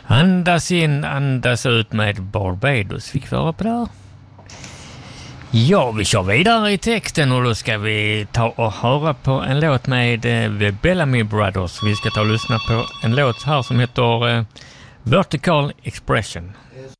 Andas in, andas ut med Barbados. Fick vi höra på det här? Ja, vi kör vidare i texten och då ska vi ta och höra på en låt med The Bellamy Brothers. Vi ska ta och lyssna på en låt här som heter Vertical Expression.